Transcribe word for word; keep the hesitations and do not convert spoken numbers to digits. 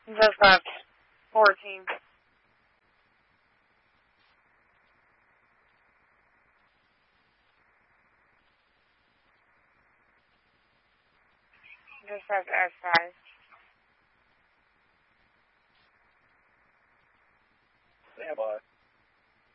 Just left. fourteen. Just left S five. Stand by.